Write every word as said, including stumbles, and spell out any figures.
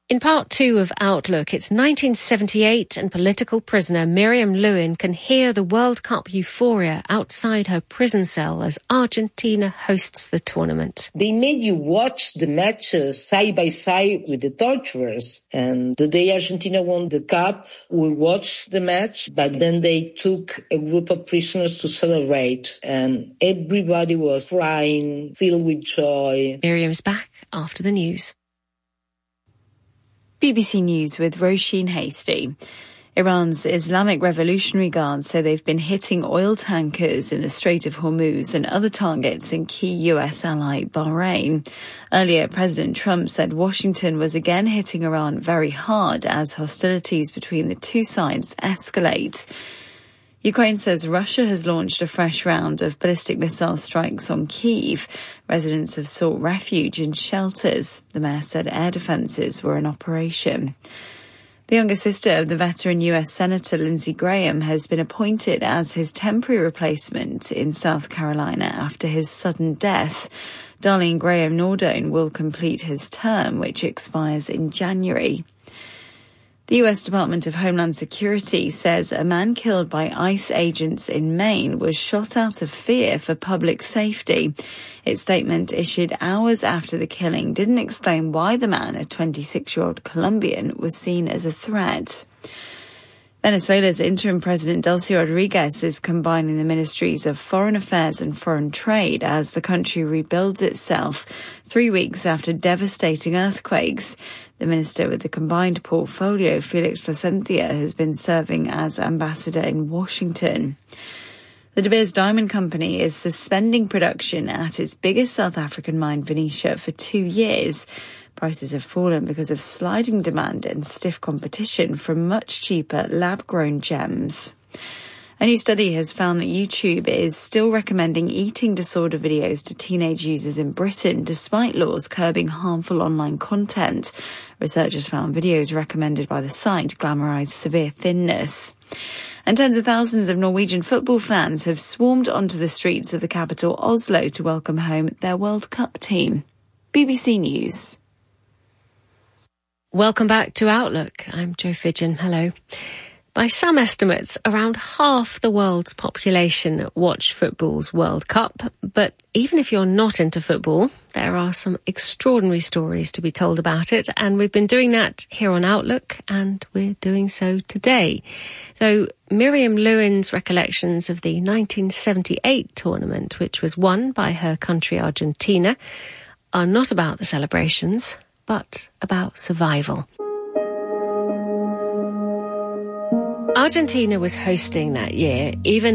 In part two of Outlook, it's nineteen seventy-eight and political prisoner Miriam Lewin can hear the World Cup euphoria outside her prison cell as Argentina hosts the tournament. They made you watch the matches side by side with the torturers. And the day Argentina won the cup, we watched the match, but then they took a group of prisoners to celebrate. And everybody was crying, filled with joy. Miriam's back after the news. B B C News with Roisin Hasty. Iran's Islamic Revolutionary Guard say they've been hitting oil tankers in the Strait of Hormuz and other targets in key U S ally Bahrain. Earlier, President Trump said Washington was again hitting Iran very hard as hostilities between the two sides escalate. Ukraine says Russia has launched a fresh round of ballistic missile strikes on Kyiv. Residents have sought refuge in shelters. The mayor said air defences were in operation. The younger sister of the veteran U S Senator Lindsey Graham has been appointed as his temporary replacement in South Carolina after his sudden death. Darlene Graham Nordone will complete his term, which expires in January. The U S Department of Homeland Security says a man killed by ICE agents in Maine was shot out of fear for public safety. Its statement, issued hours after the killing, didn't explain why the man, a twenty-six-year-old Colombian, was seen as a threat. Venezuela's interim president Delcy Rodriguez is combining the ministries of foreign affairs and foreign trade as the country rebuilds itself three weeks after devastating earthquakes. The minister with the combined portfolio, Felix Placencia, has been serving as ambassador in Washington. The De Beers Diamond Company is suspending production at its biggest South African mine, Venetia, for two years. Prices have fallen because of sliding demand and stiff competition from much cheaper lab-grown gems. A new study has found that YouTube is still recommending eating disorder videos to teenage users in Britain, despite laws curbing harmful online content. Researchers found videos recommended by the site glamorise severe thinness. And tens of thousands of Norwegian football fans have swarmed onto the streets of the capital, Oslo, to welcome home their World Cup team. B B C News. Welcome back to Outlook. I'm Jo Fidgen. Hello. By some estimates, around half the world's population watch football's World Cup. But even if you're not into football, there are some extraordinary stories to be told about it. And we've been doing that here on Outlook, and we're doing so today. So Miriam Lewin's recollections of the nineteen seventy-eight tournament, which was won by her country Argentina, are not about the celebrations, but about survival. Argentina was hosting that year, even